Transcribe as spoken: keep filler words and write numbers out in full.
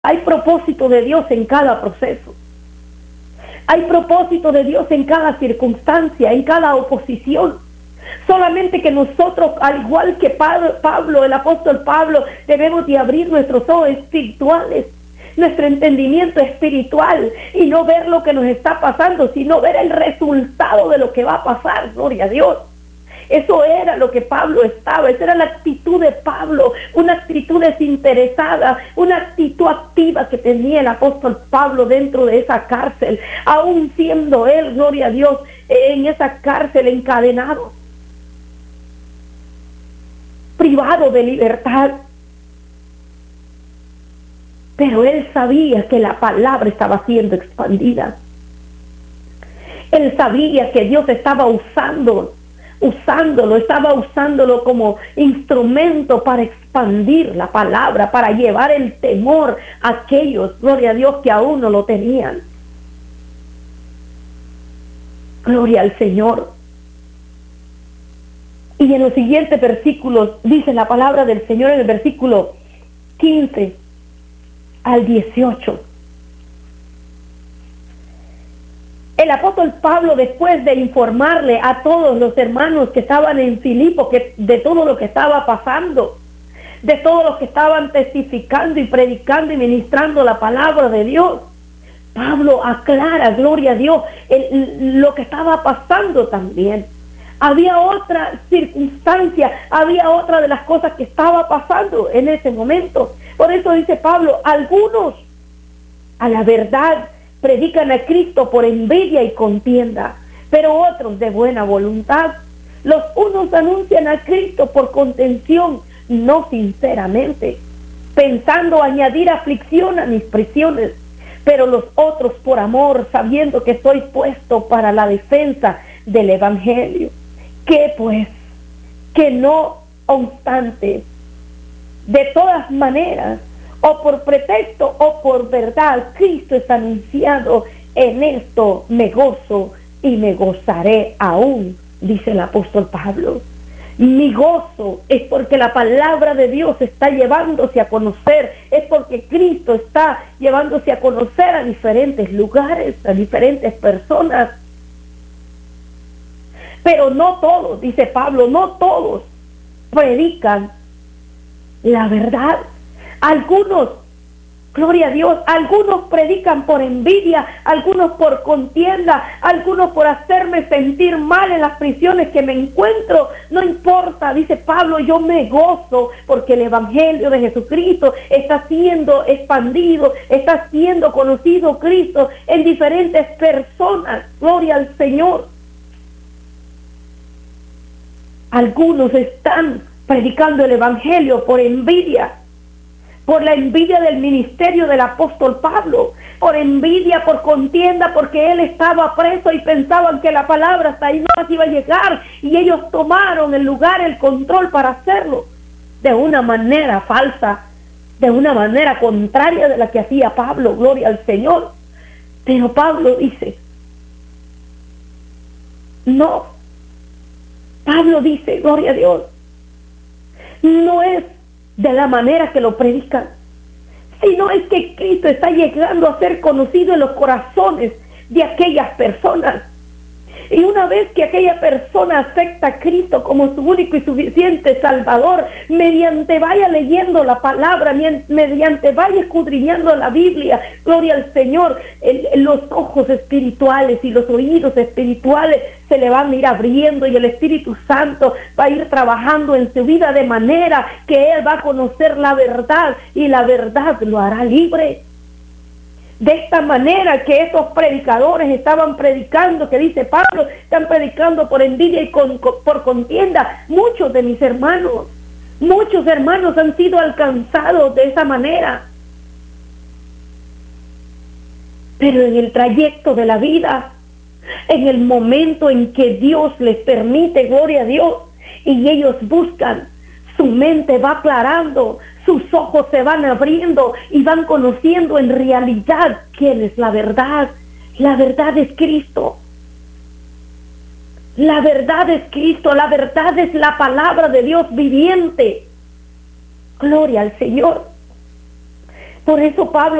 Hay propósito de Dios en cada proceso. Hay propósito de Dios en cada circunstancia, en cada oposición. Solamente que nosotros, al igual que Pablo, el apóstol Pablo, debemos de abrir nuestros ojos espirituales, nuestro entendimiento espiritual, y no ver lo que nos está pasando, sino ver el resultado de lo que va a pasar. Gloria a Dios. Eso era lo que Pablo estaba, esa era la actitud de Pablo, una actitud desinteresada, una actitud activa que tenía el apóstol Pablo dentro de esa cárcel, aún siendo él, gloria a Dios, en esa cárcel encadenado, privado de libertad. Pero él sabía que la palabra estaba siendo expandida. Él sabía que Dios estaba usando usándolo, estaba usándolo como instrumento para expandir la palabra, para llevar el temor a aquellos, gloria a Dios, que aún no lo tenían. Gloria al Señor. Y en los siguientes versículos dice la palabra del Señor en el versículo quince al dieciocho. El apóstol Pablo, después de informarle a todos los hermanos que estaban en Filipo que de todo lo que estaba pasando, de todos los que estaban testificando y predicando y ministrando la palabra de Dios, Pablo aclara, gloria a Dios, el, lo que estaba pasando también. Había otra circunstancia, había otra de las cosas que estaba pasando en ese momento. Por eso dice Pablo, algunos a la verdad predican a Cristo por envidia y contienda, pero otros de buena voluntad. Los unos anuncian a Cristo por contención, no sinceramente, pensando añadir aflicción a mis prisiones, pero los otros por amor, sabiendo que soy puesto para la defensa del Evangelio. Que pues, que no obstante, de todas maneras, o por pretexto o por verdad, Cristo es anunciado, en esto me gozo y me gozaré aún, dice el apóstol Pablo. Mi gozo es porque la palabra de Dios está llevándose a conocer, es porque Cristo está llevándose a conocer a diferentes lugares, a diferentes personas. Pero no todos, dice Pablo, no todos predican la verdad. Algunos, gloria a Dios, algunos predican por envidia, algunos por contienda, algunos por hacerme sentir mal en las prisiones que me encuentro. No importa, dice Pablo, yo me gozo porque el Evangelio de Jesucristo está siendo expandido, está siendo conocido Cristo en diferentes personas. Gloria al Señor. Algunos están predicando el Evangelio por envidia, por la envidia del ministerio del apóstol Pablo, por envidia, por contienda, porque él estaba preso y pensaban que la palabra hasta ahí no iba a llegar, y ellos tomaron el lugar, el control para hacerlo de una manera falsa, de una manera contraria de la que hacía Pablo, gloria al Señor. Pero Pablo dice, no, Pablo dice, gloria a Dios, no es de la manera que lo predican, sino es que Cristo está llegando a ser conocido en los corazones de aquellas personas. Y una vez que aquella persona acepta a Cristo como su único y suficiente Salvador, mediante vaya leyendo la palabra, mediante vaya escudriñando la Biblia, gloria al Señor, el, los ojos espirituales y los oídos espirituales se le van a ir abriendo, y el Espíritu Santo va a ir trabajando en su vida de manera que él va a conocer la verdad, y la verdad lo hará libre. De esta manera que estos predicadores estaban predicando, que dice Pablo, están predicando por envidia y con, con, por contienda. Muchos de mis hermanos, muchos hermanos han sido alcanzados de esa manera. Pero en el trayecto de la vida, en el momento en que Dios les permite, gloria a Dios, y ellos buscan, su mente va aclarando, sus ojos se van abriendo y van conociendo en realidad quién es la verdad. La verdad es Cristo. La verdad es Cristo. La verdad es la palabra de Dios viviente. Gloria al Señor. Por eso Pablo